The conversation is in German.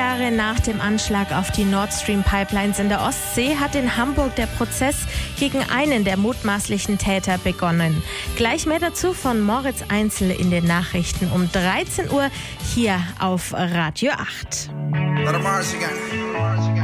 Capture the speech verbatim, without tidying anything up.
Jahre nach dem Anschlag auf die Nord Stream Pipelines in der Ostsee hat in Hamburg der Prozess gegen einen der mutmaßlichen Täter begonnen. Gleich mehr dazu von Moritz Einzel in den Nachrichten um dreizehn Uhr hier auf Radio acht.